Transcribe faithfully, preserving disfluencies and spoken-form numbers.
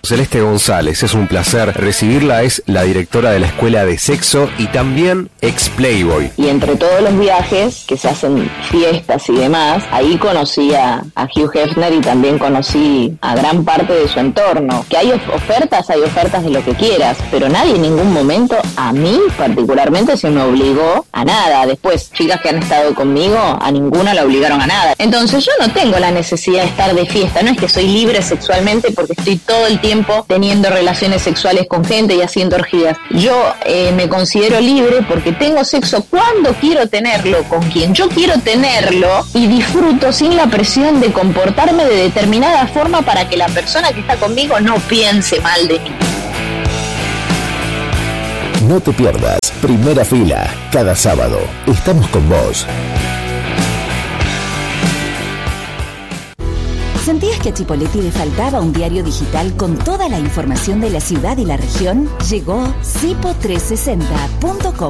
Celeste González, es un placer recibirla, es la directora de la Escuela de Sexo y también ex Playboy. Y entre todos los viajes que se hacen, fiestas y demás, ahí conocí a, a Hugh Hefner y también conocí a gran parte de su entorno. Que hay of- ofertas, hay ofertas de lo que quieras, pero nadie en ningún momento, a mí particularmente, se me obligó a nada. Después, chicas que han estado conmigo, a ninguna la obligaron a nada. Entonces yo no tengo la necesidad de estar de fiesta, no es que soy libre sexualmente porque estoy todo el tiempo teniendo relaciones sexuales con gente y haciendo orgías. Yo eh, me considero libre porque tengo sexo cuando quiero tenerlo, con quien yo quiero tenerlo, y disfruto sin la presión de comportarme de determinada forma para que la persona que está conmigo no piense mal de mí. No te pierdas Primera Fila, cada sábado. Estamos con vos. ¿Sentías que a Chipolletti le faltaba un diario digital con toda la información de la ciudad y la región? Llegó Cipo trescientos sesenta punto com.